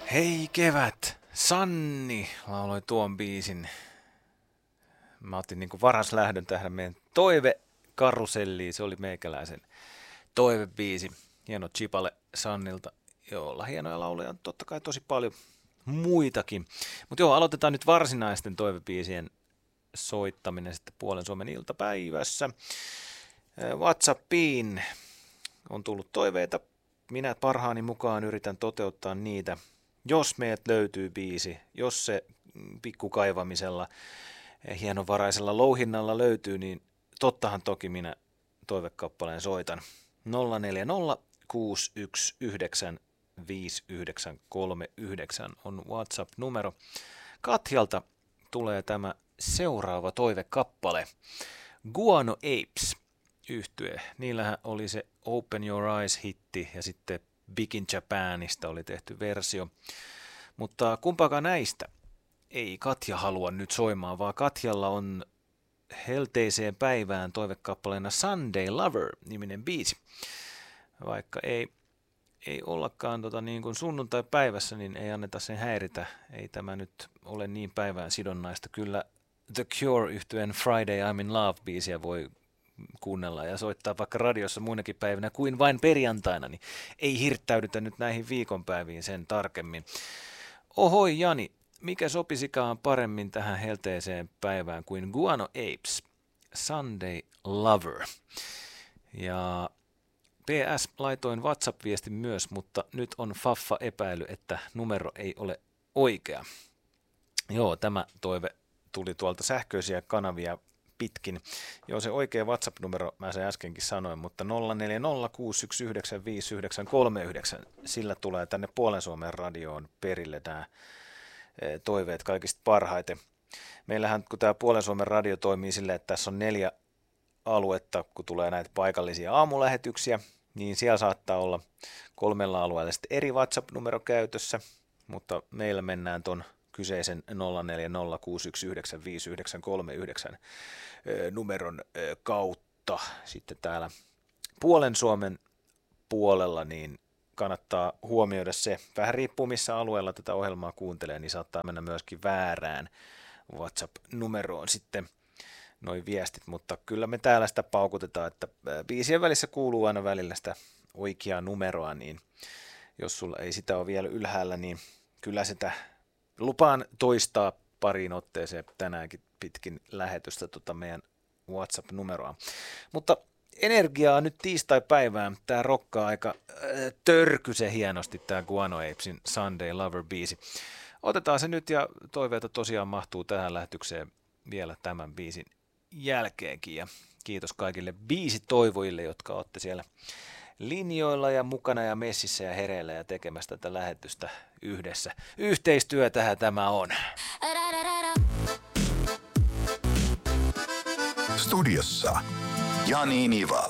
Hei kevät, Sanni lauloi tuon biisin. Mä otin niinku varaslähdön tähän meidän toivekaruselliin. Se oli meikäläisen toivebiisi. Hieno chipale Sannilta, jolla hienoja lauleja on totta kai tosi paljon muitakin. Mutta joo, aloitetaan nyt varsinaisten toivebiisien soittaminen sitten Puolen Suomen iltapäivässä. WhatsAppiin on tullut toiveita. Minä parhaani mukaan yritän toteuttaa niitä. Jos meiltä löytyy biisi, jos se pikkukaivamisella, hienovaraisella louhinnalla löytyy, niin tottahan toki minä toivekappaleen soitan. 040 619 5939 on WhatsApp-numero. Katjalta tulee tämä seuraava toivekappale. Guano Apes -yhtye. Niillähän oli se Open Your Eyes-hitti ja sitten Big in Japanista oli tehty versio. Mutta kumpaakaan näistä ei Katja halua nyt soimaan, vaan Katjalla on helteiseen päivään toivekappaleena Sunday Lover-niminen biisi. Vaikka ei ollakaan niin kuin sunnuntai-päivässä, niin ei anneta sen häiritä. Ei tämä nyt ole niin päivään sidonnaista. Kyllä The Cure-yhtyeen Friday I'm in Love-biisiä voi kuunnella ja soittaa vaikka radiossa muinakin päivinä kuin vain perjantaina, niin ei hirttäydytä nyt näihin viikonpäiviin sen tarkemmin. Ohoi Jani, mikä sopisikaan paremmin tähän helteeseen päivään kuin Guano Apes, Sunday Lover. Ja PS laitoin WhatsApp-viestin myös, mutta nyt on faffa epäily, että numero ei ole oikea. Joo, tämä toive tuli tuolta sähköisiä kanavia pitkin. Joo, se oikea WhatsApp-numero mä sen äskenkin sanoin, mutta 0406195939, sillä tulee tänne Puolen Suomen radioon perille nämä toiveet kaikista parhaiten. Meillähän, kun tämä Puolen Suomen radio toimii silleen, että tässä on 4 aluetta, kun tulee näitä paikallisia aamulähetyksiä, niin siellä saattaa olla 3 alueella sitten eri WhatsApp-numero käytössä, mutta meillä mennään ton kyseisen 0406195939 numeron kautta. Sitten täällä Puolen Suomen puolella niin kannattaa huomioida se, vähän riippuu missä alueella tätä ohjelmaa kuuntelee, niin saattaa mennä myöskin väärään WhatsApp-numeroon sitten noi viestit, mutta kyllä me täällä sitä paukutetaan, että biisien välissä kuuluu aina välillä sitä oikeaa numeroa, niin jos sulla ei sitä ole vielä ylhäällä, niin kyllä sitä lupaan toistaa pariin otteeseen tänäänkin pitkin lähetystä meidän WhatsApp-numeroa. Mutta energiaa nyt tiistai-päivään. Tää rokkaa aika törkyse hienosti tää Guano Apesin Sunday Lover-biisi. Otetaan se nyt ja toiveita tosiaan mahtuu tähän lähetykseen vielä tämän biisin jälkeenkin. Ja kiitos kaikille biisitoivojille, jotka olette siellä linjoilla ja mukana ja messissä ja hereillä ja tekemässä tätä lähetystä yhdessä. Yhteistyötähän tämä on. Studiossa Jani Nivala.